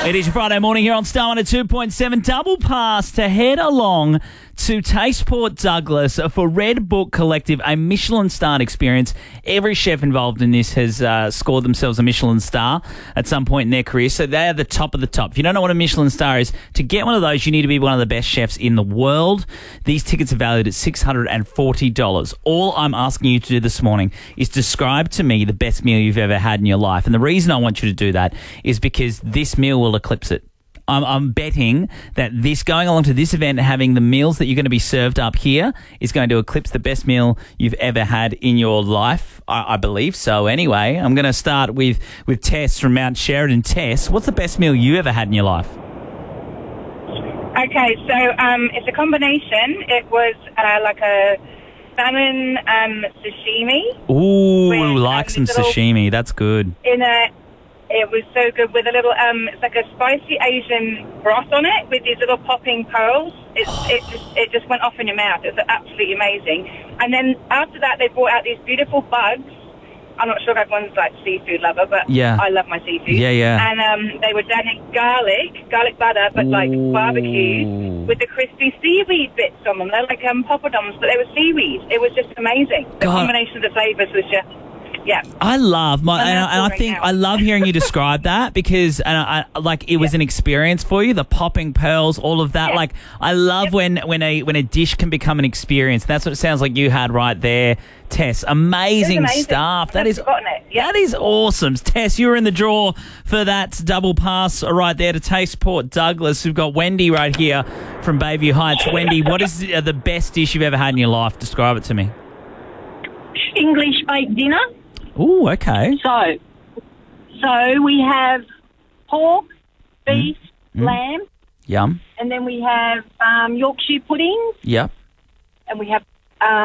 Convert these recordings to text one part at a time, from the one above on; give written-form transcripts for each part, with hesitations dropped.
It is your Friday morning here on Star 102.7. Double pass to head along to Taste Port Douglas for Red Book Collective, a Michelin-starred experience. Every chef involved in this has scored themselves a Michelin star at some point in their career, so they are the top of the top. If you don't know what a Michelin star is, to get one of those, you need to be one of the best chefs in the world. These tickets are valued at $640. All I'm asking you to do this morning is describe to me the best meal you've ever had in your life. And the reason I want you to do that is because this meal will eclipse it. I'm betting that this going along to this event, having the meals that you're going to be served up here, is going to eclipse the best meal you've ever had in your life. I believe so. Anyway, I'm going to start with Tess from Mount Sheridan. Tess, what's the best meal you ever had in your life? Okay, so it's a combination. It was like a salmon sashimi. Ooh, like some sashimi. That's good. It was so good with a little, it's like a spicy Asian broth on it with these little popping pearls. It just went off in your mouth. It was absolutely amazing. And then after that, they brought out these beautiful bugs. I'm not sure if everyone's like seafood lover, but yeah. I love my seafood. Yeah. And they were done in garlic butter, but like barbecued with the crispy seaweed bits on them. They're like poppadoms, but they were seaweed. It was just amazing. The combination of the flavours was just... Yeah, I love I love hearing you describe that because it was an experience for you. The popping pearls, all of that. Yeah. Like I love when a dish can become an experience. That's what it sounds like you had right there, Tess. Amazing stuff. That is awesome, Tess. You were in the draw for that double pass right there to Taste Port Douglas. We've got Wendy right here from Bayview Heights. Wendy, what is the best dish you've ever had in your life? Describe it to me. English baked dinner. Ooh, okay. So we have pork, beef, lamb. Yum. And then we have Yorkshire puddings. Yep. And we have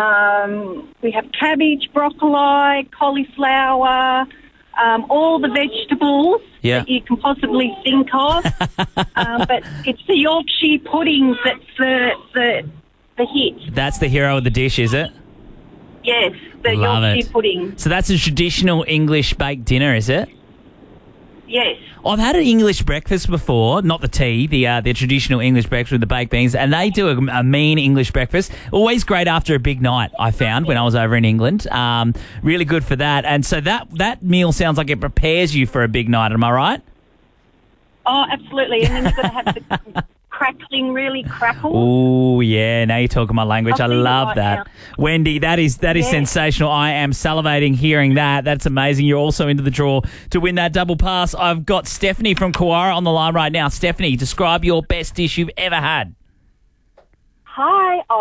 cabbage, broccoli, cauliflower, all the vegetables that you can possibly think of. But it's the Yorkshire puddings that's the hit. That's the hero of the dish, is it? Yes, the Yorkshire pudding. So that's a traditional English baked dinner, is it? Yes. I've had an English breakfast before, not the tea, the traditional English breakfast with the baked beans, and they do a mean English breakfast. Always great after a big night, I found, when I was over in England. Really good for that. And so that meal sounds like it prepares you for a big night, am I right? Oh, absolutely. And then you've got to have the crackling really crackle. Oh, yeah. Now you're talking my language. I love that. Now. Wendy, that is sensational. I am salivating hearing that. That's amazing. You're also into the draw to win that double pass. I've got Stephanie from Kowara on the line right now. Stephanie, describe your best dish you've ever had. Hi.